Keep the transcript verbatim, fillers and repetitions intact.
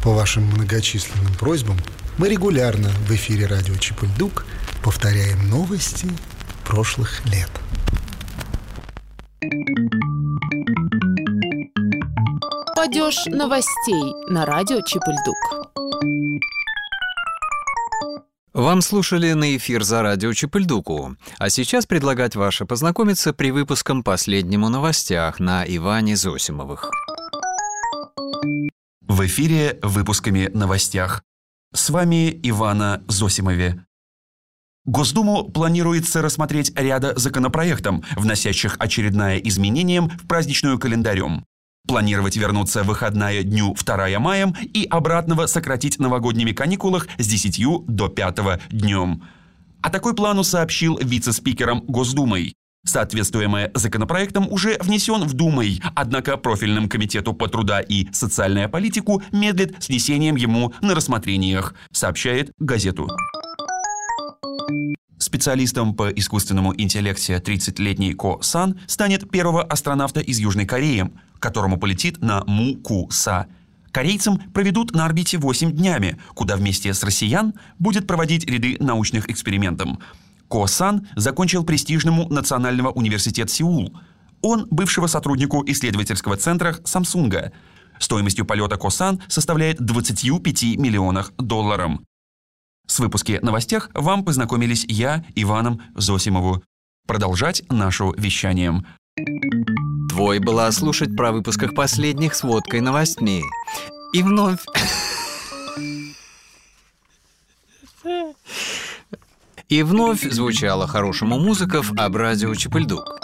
По вашим многочисленным просьбам мы регулярно в эфире радио Чепыльдук повторяем новости прошлых лет. Падеж новостей на радио Чепыльдук. Вам слушали на эфир за радио Чепыльдуку. А сейчас предлагать ваше познакомиться при выпуском «Последнему новостях» на Иване Зосимовых. В эфире выпусками новостях. С вами Ивана Зосимове. Госдуму планируется рассмотреть ряда законопроектов, вносящих очередное изменение в праздничную календарю. Планировать вернуться в выходная дню второго мая и обратного сократить новогодними каникулах с десятью до пятого днем. О такой плану сообщил вице-спикером Госдумы. Соответствуемый законопроектом уже внесен в Думой, однако профильным комитету по труда и социальную политику медлит с внесением ему на рассмотрениях, сообщает газету. Специалистом по искусственному интеллекте тридцатилетний Ко Сан станет первого астронавта из Южной Кореи, которому полетит на Му Ку Са. Корейцам проведут на орбите восемь днями, куда вместе с россиян будет проводить ряды научных экспериментов. Ко Сан закончил престижному Национального университета Сеул. Он бывшего сотруднику исследовательского центра Самсунга. Стоимостью полета Ко Сан составляет двадцать пять миллионов долларов. С выпуски новостях вам познакомились я, Иваном Зосимову. Продолжать нашу вещание. Твой была слушать про выпусках последних с водкой новостей. И вновь... И вновь звучала хорошему музыков об радио Чепыльдук.